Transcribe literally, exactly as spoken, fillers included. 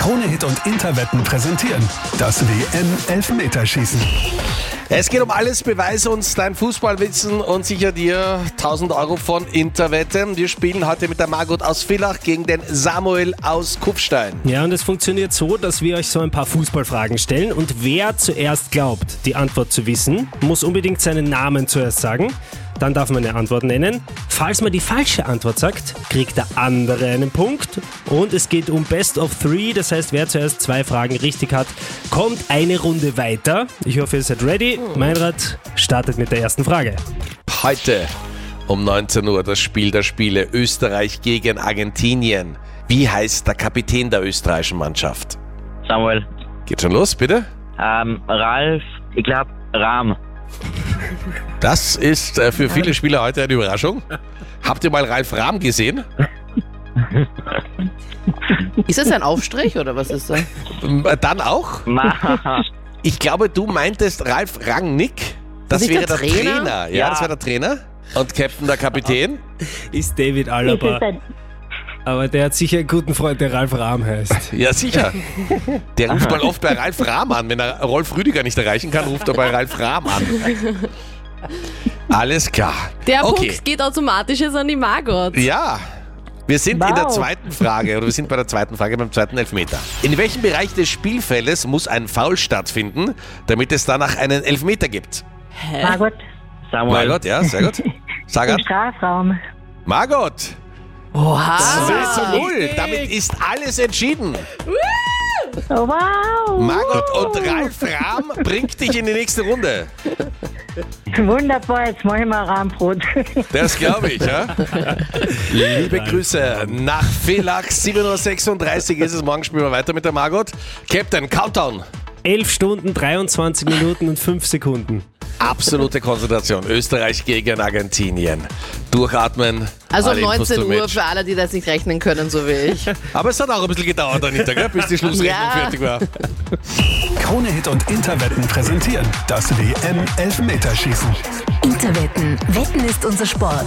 Krone-Hit und Interwetten präsentieren das W M-Elfmeterschießen. Es geht um alles, beweise uns dein Fußballwissen und sicher dir tausend Euro von Interwetten. Wir spielen heute mit der Margot aus Villach gegen den Samuel aus Kufstein. Ja, und es funktioniert so, dass wir euch so ein paar Fußballfragen stellen und wer zuerst glaubt, die Antwort zu wissen, muss unbedingt seinen Namen zuerst sagen. Dann darf man eine Antwort nennen. Falls man die falsche Antwort sagt, kriegt der andere einen Punkt. Und es geht um Best of Three, das heißt, wer zuerst zwei Fragen richtig hat, kommt eine Runde weiter. Ich hoffe, ihr seid ready. Meinrad startet mit der ersten Frage. Heute um neunzehn Uhr das Spiel der Spiele Österreich gegen Argentinien. Wie heißt der Kapitän der österreichischen Mannschaft? Samuel. Geht schon los, bitte? Ähm, Ralf, ich glaube Rahm. Das ist äh, für viele Spieler heute eine Überraschung. Habt ihr mal Ralf Rahm gesehen? Ist das ein Aufstrich oder was ist das? Ähm, Dann auch? Ich glaube, du meintest Ralf Rangnick. Das Nicht wäre der der Trainer? Trainer. Ja, Ja. das wäre der Trainer. Und Captain der Kapitän? Ist David Alaba. Aber der hat sicher einen guten Freund, der Ralf Rahm heißt. Ja, sicher. Der ruft mal oft bei Ralf Rahm an. Wenn er Rolf Rüdiger nicht erreichen kann, ruft er bei Ralf Rahm an. Alles klar. Der Okay. Punkt geht automatisch jetzt an die Margot. Ja, wir sind in der Wow. zweiten Frage, oder wir sind bei der zweiten Frage, beim zweiten Elfmeter. In welchem Bereich des Spielfeldes muss ein Foul stattfinden, damit es danach einen Elfmeter gibt? Margot, Samuel. Margot, ja, sehr gut. Sag im an. Strafraum. Margot, Oha. zwei zu null. Damit ist alles entschieden. Oh, wow. Margot und Ralf Rahm bringt dich in die nächste Runde. Wunderbar, jetzt mache ich mal Rahmbrot. Das glaube ich, ja? Liebe Grüße nach Villach, sieben Uhr sechsunddreißig ist es. Morgen spielen wir weiter mit der Margot. Captain, Countdown. elf Stunden, dreiundzwanzig Minuten und fünf Sekunden. Absolute Konzentration. Österreich gegen Argentinien. Durchatmen. Also um alle Infos neunzehn zum Uhr Match. für alle, die das nicht rechnen können, so wie ich. Aber es hat auch ein bisschen gedauert, Anita, gell, bis die Schlussrechnung Ja. fertig war. Krone-Hit und Interwetten präsentieren das W M-Elfmeterschießen. Interwetten. Wetten ist unser Sport.